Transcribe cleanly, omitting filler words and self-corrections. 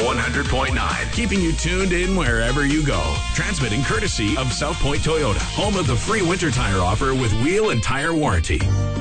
100.9, keeping you tuned in wherever you go. Transmitting courtesy of South Point Toyota, home of the free winter tire offer with wheel and tire warranty.